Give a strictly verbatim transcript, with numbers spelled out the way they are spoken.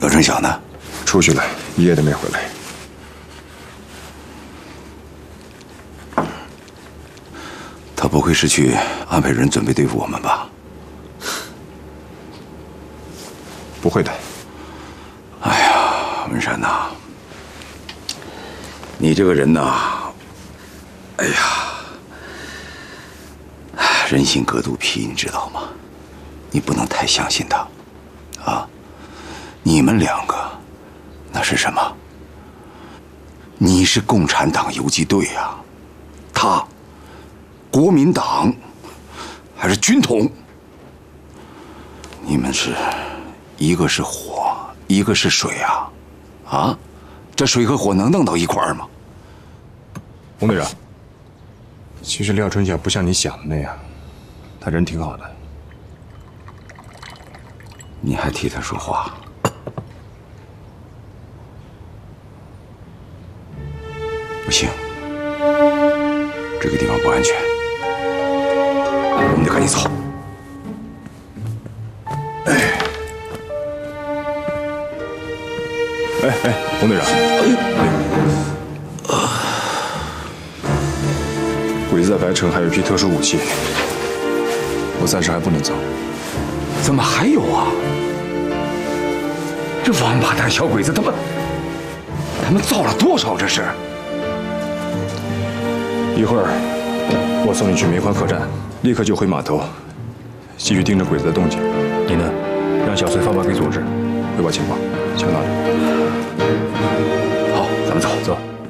姚春晓呢？ 出去了，一夜都没回来。 他不会是去安排人准备对付我们吧？ 不会的。 哎呀，文山呐，你这个人呐，哎呀，人心隔肚皮，你知道吗？你不能太相信他，啊！你们两个，那是什么？你是共产党游击队呀，他，国民党，还是军统？你们是，一个是火，一个是水啊，啊，这水和火能弄到一块儿吗？ 洪队长，其实廖春晓不像你想的那样，他人挺好的。 你还替他说话？不行，这个地方不安全，我们得赶紧走。 哎，哎哎，洪队长，哎，鬼子在白城还有一批特殊武器，我暂时还不能走。 怎么还有啊？这王八蛋小鬼子，他们他们造了多少？这是？ 一会儿我送你去梅花客栈，立刻就回码头，继续盯着鬼子的动静。你呢，让小崔发报给组织，汇报情况。请拿着。 好，咱们走走。